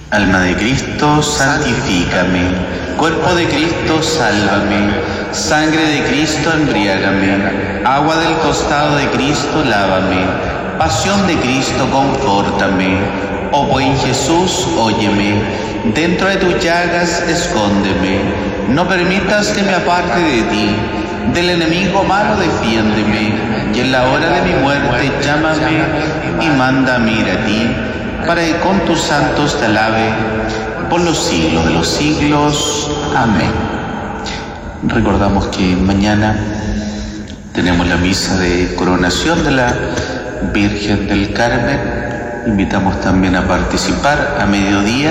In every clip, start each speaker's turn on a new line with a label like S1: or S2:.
S1: Alma de Cristo, santifícame. Cuerpo de Cristo, sálvame. Sangre de Cristo, embriágame. Agua del costado de Cristo, lávame. Pasión de Cristo, confórtame. Oh buen Jesús, óyeme. Dentro de tus llagas, escóndeme. No permitas que me aparte de ti. Del enemigo malo, defiéndeme. Y en la hora de mi muerte, llámame y mándame ir a ti, para que con tus santos te alabe por los siglos de los siglos. Amén. Recordamos que mañana tenemos la misa de coronación de la Virgen del Carmen. Invitamos también a participar a mediodía.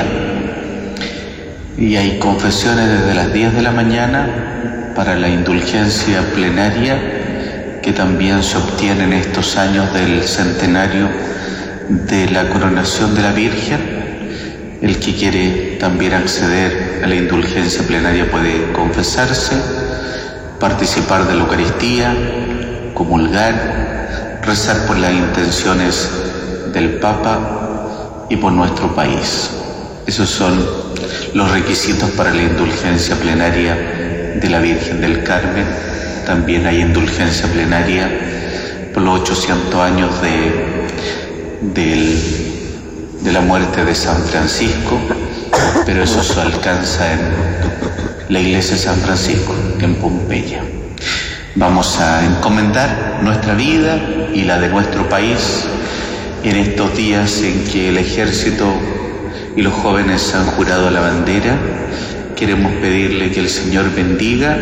S1: Y hay confesiones desde las 10 de la mañana para la indulgencia plenaria que también se obtiene en estos años del centenario de la coronación de la Virgen. El que quiere también acceder a la indulgencia plenaria puede confesarse, participar de la Eucaristía, comulgar, rezar por las intenciones del Papa y por nuestro país. Esos son los requisitos para la indulgencia plenaria de la Virgen del Carmen. También hay indulgencia plenaria por los 800 años de la muerte de San Francisco, pero eso se alcanza en la iglesia de San Francisco, en Pompeya. Vamos a encomendar nuestra vida y la de nuestro país en estos días en que el ejército y los jóvenes han jurado la bandera. Queremos pedirle que el Señor bendiga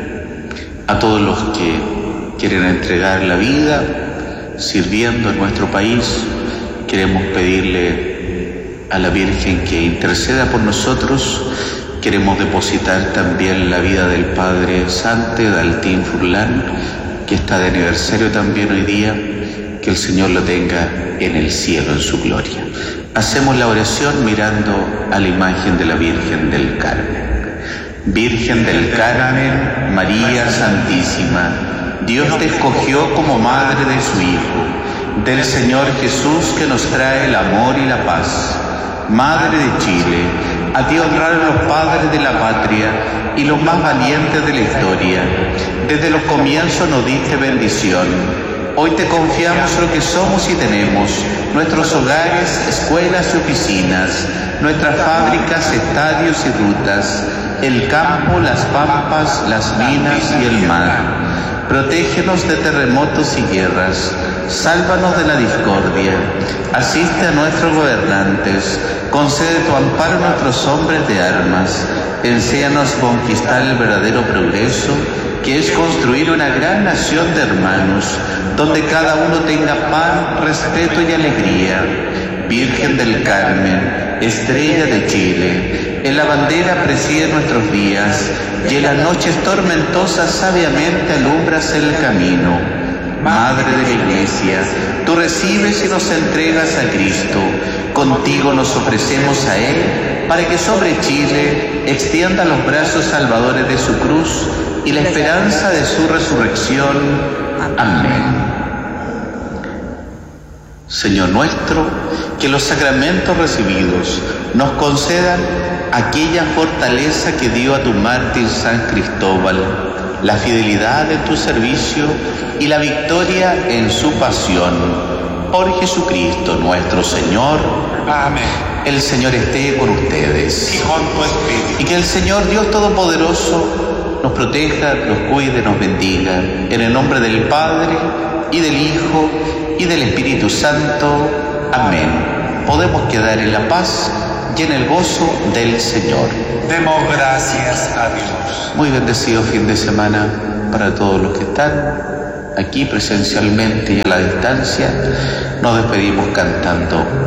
S1: a todos los que quieren entregar la vida sirviendo en nuestro país. Queremos pedirle a la Virgen que interceda por nosotros. Queremos depositar también la vida del Padre Sante Daltín Furlan, que está de aniversario también hoy día. Que el Señor lo tenga en el cielo, en su gloria. Hacemos la oración mirando a la imagen de la Virgen del Carmen. Virgen del Carmen, María Santísima, Dios te escogió como madre de su Hijo, del Señor Jesús que nos trae el amor y la paz. Madre de Chile, a ti honraron los padres de la patria y los más valientes de la historia. Desde los comienzos nos diste bendición. Hoy te confiamos lo que somos y tenemos, nuestros hogares, escuelas y oficinas, nuestras fábricas, estadios y rutas, el campo, las pampas, las minas y el mar. Protégenos de terremotos y guerras, sálvanos de la discordia, asiste a nuestros gobernantes, concede tu amparo a nuestros hombres de armas, enséñanos conquistar el verdadero progreso, que es construir una gran nación de hermanos, donde cada uno tenga paz, respeto y alegría. Virgen del Carmen, estrella de Chile, en la bandera preside nuestros días, y en las noches tormentosas sabiamente alumbras el camino. Madre de la Iglesia, tú recibes y nos entregas a Cristo, contigo nos ofrecemos a Él, para que sobre Chile extienda los brazos salvadores de su cruz y la esperanza de su resurrección. Amén. Señor nuestro, que los sacramentos recibidos nos concedan aquella fortaleza que dio a tu mártir San Cristóbal, la fidelidad en tu servicio y la victoria en su pasión. Por Jesucristo nuestro Señor.
S2: Amén.
S1: El Señor esté con ustedes.
S2: Y con tu espíritu.
S1: Y que el Señor Dios Todopoderoso nos proteja, nos cuide, nos bendiga. En el nombre del Padre, y del Hijo, y del Espíritu Santo. Amén. Podemos quedar en la paz y en el gozo del Señor.
S2: Demos gracias a Dios.
S1: Muy bendecido fin de semana para todos los que están aquí presencialmente y a la distancia. Nos despedimos cantando